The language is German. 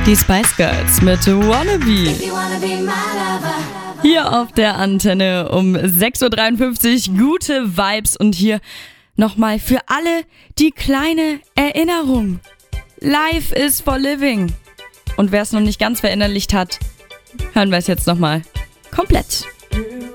Die Spice Girls mit Wannabe. Hier auf der Antenne um 6.53 Uhr. Gute Vibes und hier nochmal für alle die kleine Erinnerung. Life is for living. Und wer es noch nicht ganz verinnerlicht hat, hören wir es jetzt nochmal komplett.